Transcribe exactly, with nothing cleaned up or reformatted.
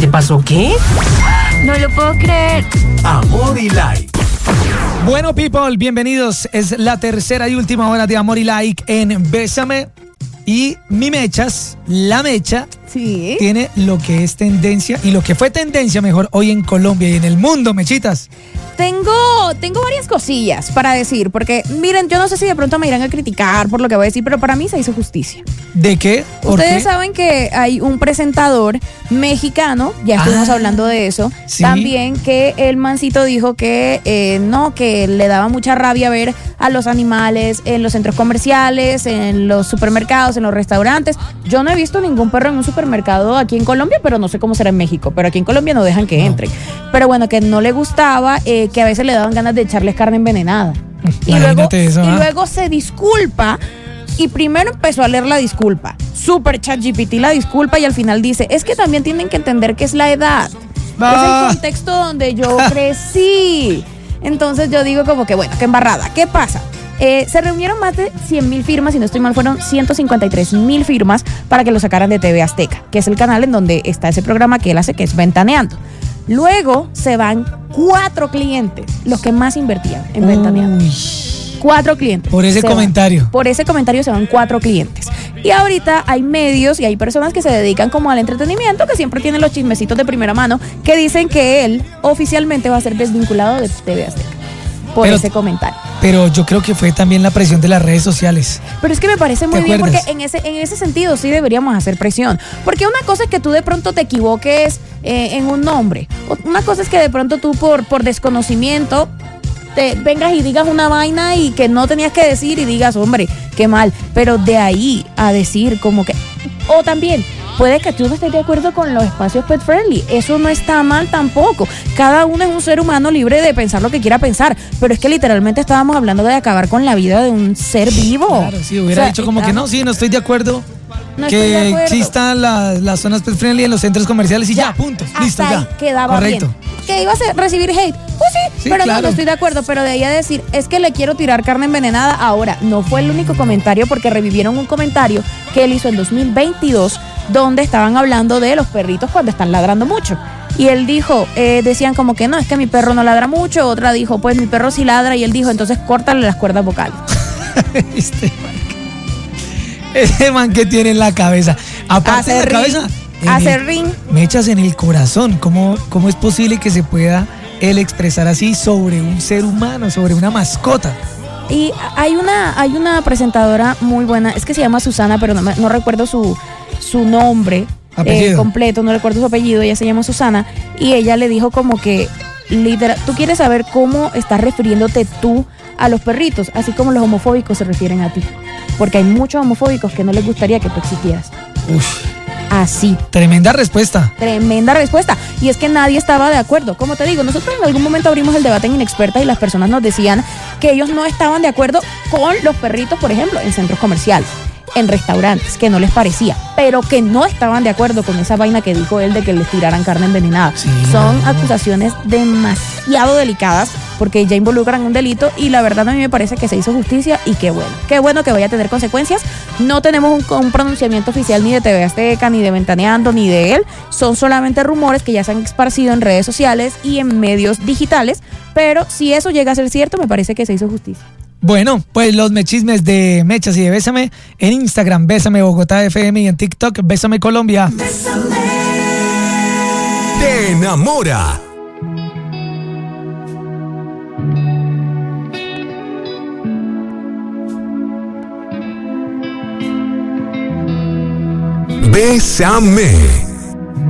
te pasó? ¿Qué? No lo puedo creer. Amor y Like. Bueno, people, bienvenidos. Es la tercera y última hora de Amor y Like en Bésame. Y mi Mechas, la Mecha, sí, tiene lo que es tendencia y lo que fue tendencia mejor hoy en Colombia y en el mundo, Mechitas. Tengo, tengo varias cosillas para decir, porque miren, yo no sé si de pronto me irán a criticar por lo que voy a decir, pero para mí se hizo justicia. ¿De qué? ¿Por Ustedes qué? saben que hay un presentador mexicano, ya estuvimos Ah, hablando de eso, sí. también que el mancito dijo que eh, no, que le daba mucha rabia ver a los animales en los centros comerciales, en los supermercados, en los restaurantes. Yo no he visto ningún perro en un supermercado aquí en Colombia, pero no sé cómo será en México, pero aquí en Colombia no dejan que No. entren. Pero bueno, que no le gustaba, eh, que a veces le daban ganas de echarles carne envenenada. Y luego, Imagínate eso, y ¿ah? luego se disculpa. Y primero empezó a leer la disculpa. Super ChatGPT la disculpa y al final dice, es que también tienen que entender que es la edad. Ah. Es el contexto donde yo crecí. Entonces yo digo como que bueno, qué embarrada. ¿Qué pasa? Eh, se reunieron más de cien mil firmas, si no estoy mal, fueron ciento cincuenta y tres mil firmas para que lo sacaran de T V Azteca, que es el canal en donde está ese programa que él hace, que es Ventaneando. Luego se van cuatro clientes, los que más invertían en Ventaneando. Uy, Cuatro clientes. por ese Se van. comentario. Por ese comentario se van cuatro clientes. Y ahorita hay medios y hay personas que se dedican como al entretenimiento, que siempre tienen los chismecitos de primera mano, que dicen que él oficialmente va a ser desvinculado de T V Azteca por Pero- ese comentario. Pero yo creo que fue también la presión de las redes sociales. Pero es que me parece muy ¿Te bien acuerdas? porque en ese, en ese sentido sí deberíamos hacer presión. Porque una cosa es que tú de pronto te equivoques eh, en un nombre. Una cosa es que de pronto tú por, por desconocimiento te vengas y digas una vaina y que no tenías que decir y digas, hombre, qué mal. Pero de ahí a decir como que... O también, puede que tú no estés de acuerdo con los espacios pet friendly. Eso no está mal tampoco. Cada uno es un ser humano libre de pensar lo que quiera pensar. Pero es que literalmente estábamos hablando de acabar con la vida de un ser vivo. Claro, sí, hubiera O sea, dicho como que no, sí, no estoy de acuerdo. No estoy de que acuerdo. existan las, las zonas pet friendly en los centros comerciales y ya, punto. Hasta Listo, ahí ya. quedaba Correcto. bien. Que ibas a recibir hate. Pues sí, Sí, pero claro. no, no estoy de acuerdo. Pero de ahí a decir, es que le quiero tirar carne envenenada. Ahora, no fue el único comentario porque revivieron un comentario que él hizo en dos mil veintidós donde estaban hablando de los perritos cuando están ladrando mucho. Y él dijo, eh, decían como que no, es que mi perro no ladra mucho. Otra dijo, pues mi perro sí ladra. Y él dijo, entonces córtale las cuerdas vocales. Este man. Ese man que tiene en la cabeza. Aparte de la Hace cabeza. ring, en hace el- ring. Me echas en el corazón. ¿Cómo, ¿Cómo es posible que se pueda él expresar así sobre un ser humano, sobre una mascota? Y hay una, hay una presentadora muy buena, es que se llama Susana, pero no, me- no recuerdo su, su nombre Apellido. eh, completo, no recuerdo su apellido, ella se llama Susana, y ella le dijo como que, literal, tú quieres saber cómo estás refiriéndote tú a los perritos, así como los homofóbicos se refieren a ti. Porque hay muchos homofóbicos que no les gustaría que tú existieras. Uf, Así. tremenda respuesta. Tremenda respuesta. Y es que nadie estaba de acuerdo. Como te digo, nosotros en algún momento abrimos el debate en Inexperta y las personas nos decían que ellos no estaban de acuerdo con los perritos, por ejemplo, en centros comerciales, en restaurantes, que no les parecía, pero que no estaban de acuerdo con esa vaina que dijo él de que les tiraran carne envenenada. Sí, Son no. acusaciones demasiado delicadas porque ya involucran un delito y la verdad a mí me parece que se hizo justicia y qué bueno. Qué bueno que vaya a tener consecuencias. No tenemos un, un pronunciamiento oficial ni de T V Azteca, ni de Ventaneando, ni de él. Son solamente rumores que ya se han esparcido en redes sociales y en medios digitales, pero si eso llega a ser cierto, me parece que se hizo justicia. Bueno, pues los mechismes de Mechas y de Bésame en Instagram, Bésame Bogotá F M, y en TikTok, Bésame Colombia. Te enamora. Bésame.